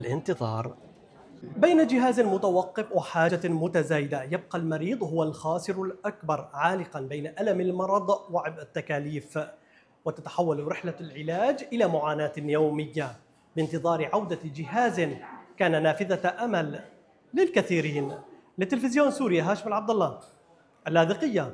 الانتظار بين جهاز متوقف وحاجة متزايدة، يبقى المريض هو الخاسر الأكبر، عالقا بين ألم المرض وعبء التكاليف. وتتحول رحلة العلاج إلى معاناة يومية بانتظار عودة جهاز كان نافذة أمل للكثيرين. لتلفزيون سوريا، هاشم العبد الله، اللاذقية.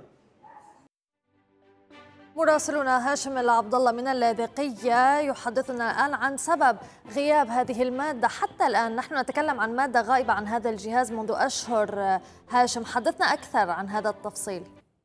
مراسلنا هاشم العبد الله من اللاذقية يحدثنا الآن عن سبب غياب هذه المادة. حتى الآن نحن نتكلم عن مادة غائبة عن هذا الجهاز منذ أشهر. هاشم، حدثنا أكثر عن هذا التفصيل.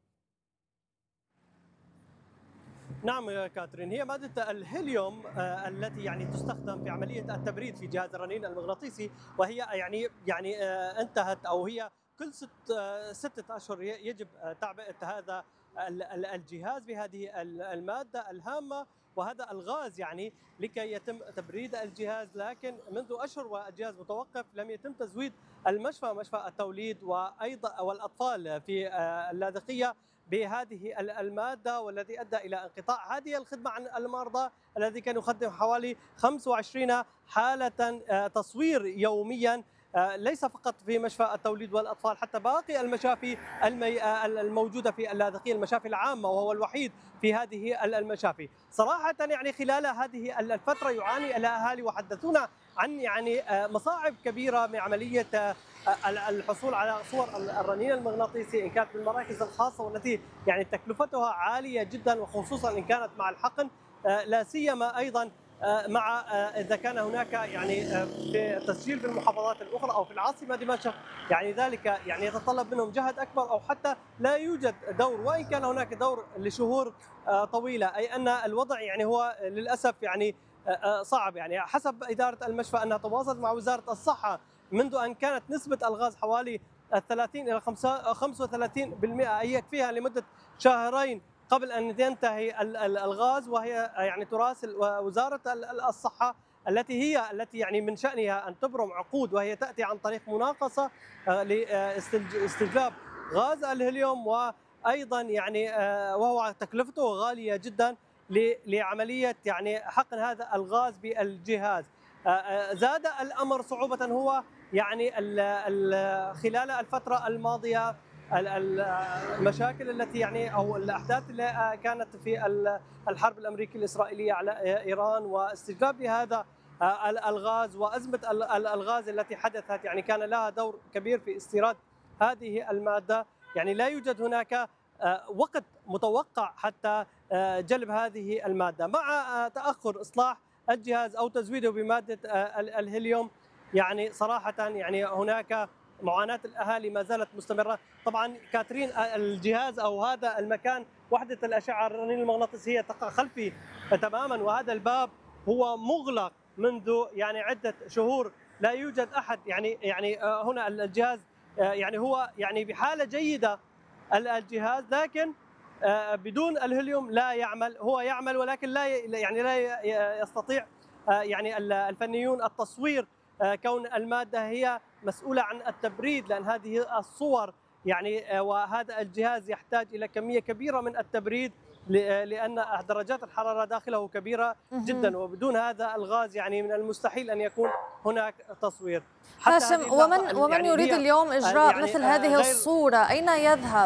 نعم يا كاترين، هي مادة الهيليوم التي تستخدم في عملية التبريد في جهاز الرنين المغناطيسي، وهي انتهت، أو هي كل 6 أشهر يجب تعبئة هذا الجهاز بهذه المادة الهامة وهذا الغاز لكي يتم تبريد الجهاز. لكن منذ أشهر والجهاز متوقف، لم يتم تزويد مشفى التوليد وأيضا والأطفال في اللاذقية بهذه المادة، والذي أدى إلى انقطاع هذه الخدمة عن المرضى الذي كان يقدم حوالي 25 حالة تصوير يوميا، ليس فقط في مشفى التوليد والأطفال، حتى باقي المشافي الموجودة في اللاذقية، المشافي العامة، وهو الوحيد في هذه المشافي. صراحة خلال هذه الفترة يعاني الأهالي وحدثونا عن مصاعب كبيرة من عملية الحصول على صور الرنين المغناطيسي، إن كانت بالمراكز الخاصة، والتي تكلفتها عالية جدا، وخصوصا إن كانت مع الحقن، لا سيما أيضا مع إذا كان هناك في تسجيل في المحافظات الأخرى أو في العاصمة دمشق، ذلك يتطلب منهم جهد أكبر، أو حتى لا يوجد دور، وإن كان هناك دور لشهور طويلة، أي أن الوضع هو للأسف صعب. حسب إدارة المشفى أنها تواصلت مع وزارة الصحة منذ أن كانت نسبة الغاز حوالي 30 إلى 35%، أي يكفيها لمدة شهرين قبل أن ينتهي الغاز، وهي تراسل وزارة الصحة التي من شأنها أن تبرم عقود، وهي تأتي عن طريق مناقصة لاستجلاب غاز الهيليوم، وأيضا وهو تكلفته غالية جدا لعملية حقن هذا الغاز بالجهاز. زاد الأمر صعوبة، هو خلال الفترة الماضية المشاكل التي أو الأحداث اللي كانت في الحرب الأمريكية الإسرائيلية على إيران، واستجلاب هذا الغاز، وأزمة الغاز التي حدثت كان لها دور كبير في استيراد هذه المادة. لا يوجد هناك وقت متوقع حتى جلب هذه المادة، مع تأخر إصلاح الجهاز أو تزويده بمادة الهيليوم. صراحة هناك معاناة الأهالي ما زالت مستمرة. طبعا كاترين، الجهاز أو هذا المكان، وحدة الأشعة الرنين المغناطيسية تقع خلفي تماما، وهذا الباب هو مغلق منذ عدة شهور، لا يوجد أحد. هنا الجهاز هو بحالة جيدة الجهاز، لكن بدون الهيليوم لا يعمل. هو يعمل، ولكن لا يستطيع الفنيون التصوير، كون المادة هي مسؤولة عن التبريد، لأن هذه الصور وهذا الجهاز يحتاج إلى كمية كبيرة من التبريد، لأن درجات الحرارة داخله كبيرة جدا، وبدون هذا الغاز من المستحيل أن يكون هناك تصوير. هاشم، ومن يريد اليوم إجراء مثل هذه الصورة أين يذهب؟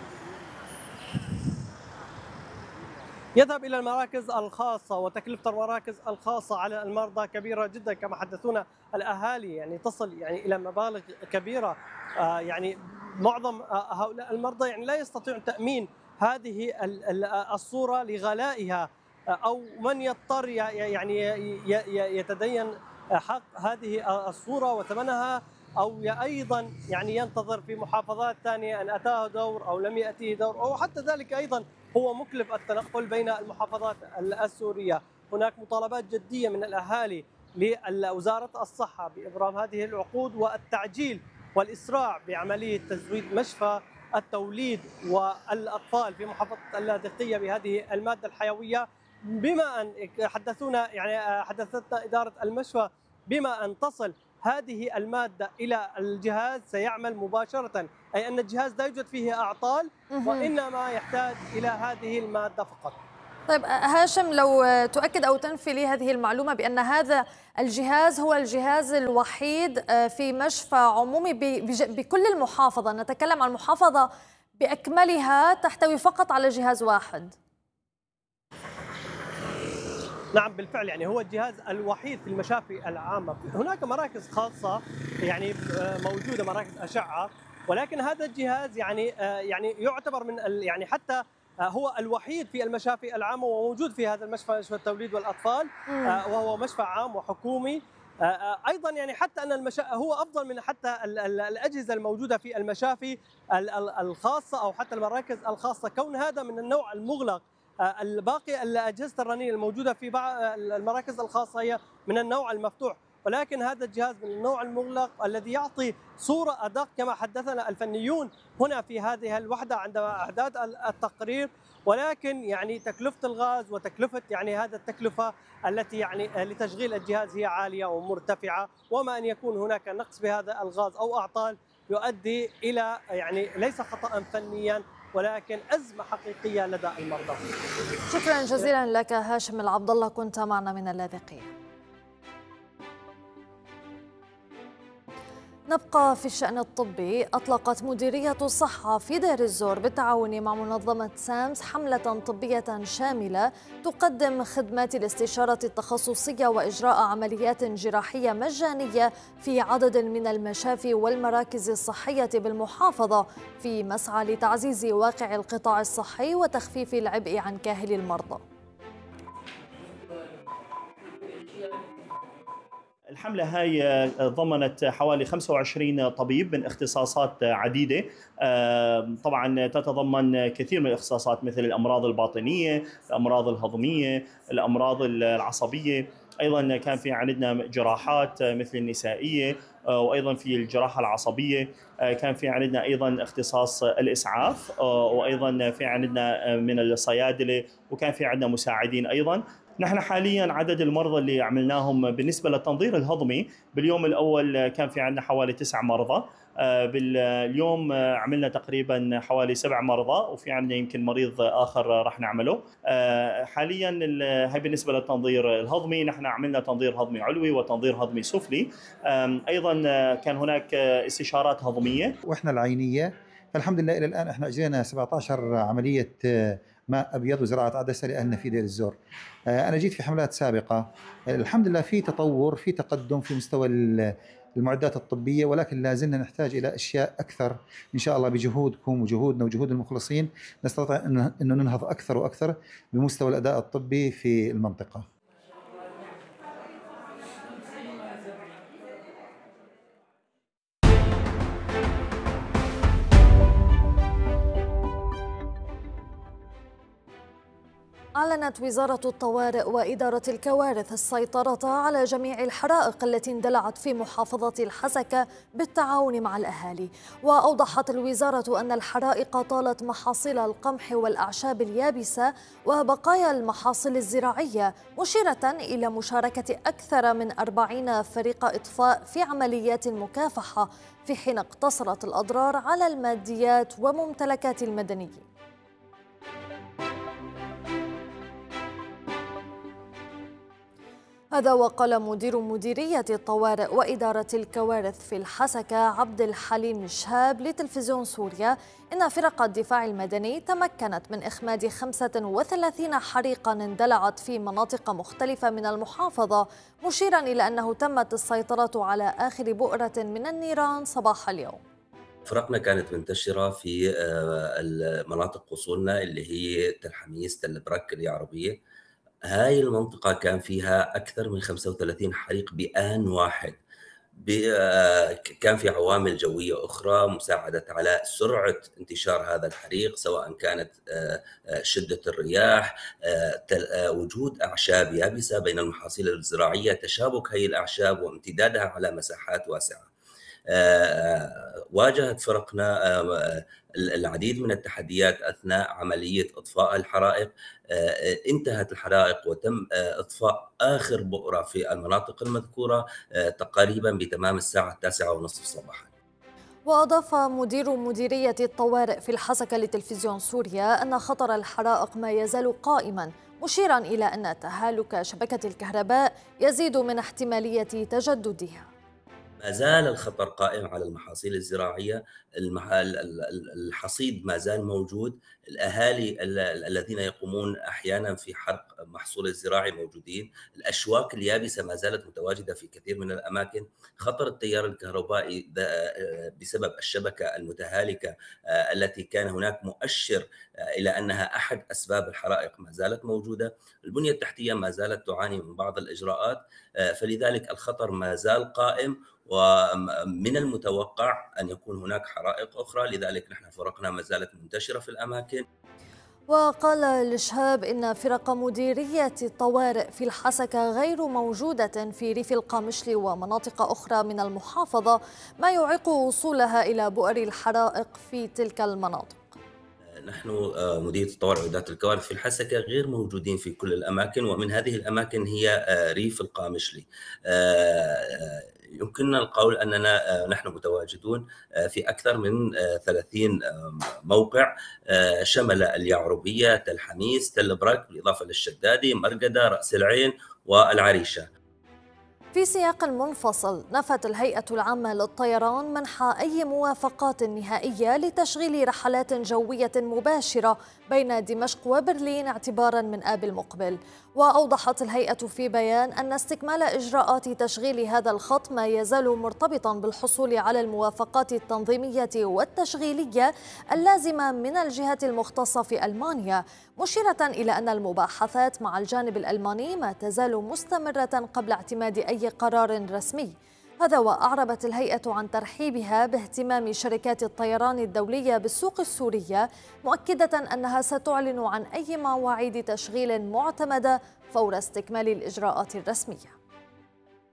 يذهب إلى المراكز الخاصة، وتكلفة المراكز الخاصة على المرضى كبيرة جدا كما حدثونا الأهالي، تصل إلى مبالغ كبيرة. معظم هؤلاء المرضى لا يستطيعون تأمين هذه الصورة لغلائها، أو من يضطر يتدين حق هذه الصورة وثمنها، أو أيضا ينتظر في محافظات ثانية أن أتاه دور أو لم يأتيه دور، أو حتى ذلك أيضا هو مكلف التنقل بين المحافظات السورية. هناك مطالبات جدية من الأهالي لوزارة الصحة بإبرام هذه العقود والتعجيل والإسراع بعملية تزويد مشفى التوليد والأطفال في محافظة اللاذقية بهذه المادة الحيوية، بما أن حدثتنا إدارة المشفى بما أن تصل هذه المادة إلى الجهاز سيعمل مباشرة، أي أن الجهاز لا يوجد فيه أعطال، وإنما يحتاج إلى هذه المادة فقط. طيب هاشم، لو تؤكد أو تنفي لي هذه المعلومة بأن هذا الجهاز هو الجهاز الوحيد في مشفى عمومي بكل المحافظة، نتكلم عن محافظة بأكملها تحتوي فقط على جهاز واحد. نعم بالفعل، يعني هو الجهاز الوحيد في المشافي العامة. هناك مراكز خاصة يعني موجودة، مراكز أشعة، ولكن هذا الجهاز يعني يعتبر من يعني حتى هو الوحيد في المشافي العامة، وموجود في هذا المشفى، مشفى التوليد والأطفال، وهو مشفى عام وحكومي. ايضا يعني حتى ان هو افضل من حتى الاجهزه الموجوده في المشافي الخاصه او حتى المراكز الخاصه، كون هذا من النوع المغلق. الباقي اجهزه الرنين الموجوده في بعض المراكز الخاصه هي من النوع المفتوح، ولكن هذا الجهاز من النوع المغلق الذي يعطي صوره ادق كما حدثنا الفنيون هنا في هذه الوحده عندما اعداد التقرير. ولكن يعني تكلفه الغاز وتكلفه يعني هذا التكلفه التي يعني لتشغيل الجهاز هي عاليه ومرتفعه، وما ان يكون هناك نقص بهذا الغاز او اعطال يؤدي الى يعني ليس خطا فنيا ولكن أزمة حقيقية لدى المرضى. شكرا جزيلا لك هاشم العبد الله، كنت معنا من اللاذقية. نبقى في الشأن الطبي. أطلقت مديرية الصحة في دير الزور بالتعاون مع منظمة سامس حملة طبية شاملة تقدم خدمات الاستشارة التخصصية وإجراء عمليات جراحية مجانية في عدد من المشافي والمراكز الصحية بالمحافظة، في مسعى لتعزيز واقع القطاع الصحي وتخفيف العبء عن كاهل المرضى. الحملة هاي ضمنت حوالي 25 طبيب من اختصاصات عديدة، طبعا تتضمن كثير من الاختصاصات مثل الأمراض الباطنية، الأمراض الهضمية، الأمراض العصبية. أيضا كان في عندنا جراحات مثل النسائية، وأيضا في الجراحة العصبية. كان في عندنا أيضا اختصاص الإسعاف، وأيضا في عندنا من الصيادلة، وكان في عندنا مساعدين أيضا. نحن حاليا عدد المرضى اللي عملناهم بالنسبة للتنظير الهضمي باليوم الأول كان في عندنا حوالي 9 مرضى، باليوم عملنا تقريبا حوالي 7 مرضى، وفي عندنا يمكن مريض آخر راح نعمله. حاليا هي بالنسبة للتنظير الهضمي. نحن عملنا تنظير هضمي علوي وتنظير هضمي سفلي. أيضا كان هناك استشارات هضمية وإحنا العينية. فالحمد لله إلى الآن إحنا أجرينا 17 عملية ماء أبيض وزراعة عدسة لأهلنا في دير الزور. أنا جيت في حملات سابقة، الحمد لله في تطور، في تقدم في مستوى المعدات الطبية، ولكن لا زلنا نحتاج إلى أشياء أكثر. إن شاء الله بجهودكم وجهودنا وجهود المخلصين نستطيع أن ننهض أكثر وأكثر بمستوى الأداء الطبي في المنطقة. أعلنت وزارة الطوارئ وإدارة الكوارث السيطرة على جميع الحرائق التي اندلعت في محافظة الحسكة بالتعاون مع الأهالي. وأوضحت الوزارة أن الحرائق طالت محاصيل القمح والأعشاب اليابسة وبقايا المحاصيل الزراعية، مشيرة إلى مشاركة أكثر من 40 فريق إطفاء في عمليات مكافحة، في حين اقتصرت الأضرار على الماديات وممتلكات المدنيين. هذا وقال مدير مديرية الطوارئ وإدارة الكوارث في الحسكة عبد الحليم شهاب لتلفزيون سوريا إن فرق الدفاع المدني تمكنت من إخماد 35 حريقا اندلعت في مناطق مختلفة من المحافظة، مشيرا إلى أنه تمت السيطرة على آخر بؤرة من النيران صباح اليوم. فرقنا كانت منتشرة في مناطق وصولنا اللي هي تل حميس، تل برك، اليعربية. هاي المنطقة كان فيها أكثر من 35 حريق بآن واحد. كان في عوامل جوية أخرى مساعدت على سرعة انتشار هذا الحريق، سواء كانت شدة الرياح، وجود أعشاب يابسة بين المحاصيل الزراعية، تشابك هذه الأعشاب وامتدادها على مساحات واسعة. واجهت فرقنا العديد من التحديات أثناء عملية إطفاء الحرائق. انتهت الحرائق وتم إطفاء آخر بؤرة في المناطق المذكورة تقريبا بتمام الساعة 9:30 صباحا. وأضاف مدير مديرية الطوارئ في الحسكة لتلفزيون سوريا أن خطر الحرائق ما يزال قائما، مشيرا إلى أن تهالك شبكة الكهرباء يزيد من احتمالية تجددها. ما زال الخطر قائم على المحاصيل الزراعية، الحصيد ما زال موجود، الأهالي الذين يقومون أحيانا في حرق محصول الزراعي موجودين، الأشواك اليابسة ما زالت متواجدة في كثير من الأماكن، خطر التيار الكهربائي بسبب الشبكة المتهالكة التي كان هناك مؤشر إلى أنها أحد أسباب الحرائق ما زالت موجودة، البنية التحتية ما زالت تعاني من بعض الإجراءات، فلذلك الخطر ما زال قائم، ومن المتوقع أن يكون هناك حرائق أخرى، لذلك نحن فرقنا ما زالت منتشرة في الأماكن. وقال الشهاب إن فرق مديرية الطوارئ في الحسكة غير موجودة في ريف القامشلي ومناطق أخرى من المحافظة، ما يعيق وصولها إلى بؤر الحرائق في تلك المناطق. نحن مديرية الطوارئ وإدارة الكوارث في الحسكة غير موجودين في كل الأماكن، ومن هذه الأماكن هي ريف القامشلي. يمكننا القول أننا نحن متواجدون في أكثر من 30 موقع، شمل اليعربية، تل حميس، تل برك، بالإضافة للشدادي، مرقدة، رأس العين والعريشة. في سياق منفصل، نفت الهيئة العامة للطيران منح أي موافقات نهائية لتشغيل رحلات جوية مباشرة بين دمشق وبرلين اعتباراً من آب المقبل. وأوضحت الهيئة في بيان أن استكمال إجراءات تشغيل هذا الخط ما يزال مرتبطاً بالحصول على الموافقات التنظيمية والتشغيلية اللازمة من الجهات المختصة في ألمانيا، مشيرة إلى أن المباحثات مع الجانب الألماني ما تزال مستمرة قبل اعتماد أي قرار رسمي. هذا وأعربت الهيئة عن ترحيبها باهتمام شركات الطيران الدولية بالسوق السورية، مؤكدة أنها ستعلن عن أي مواعيد تشغيل معتمدة فور استكمال الإجراءات الرسمية.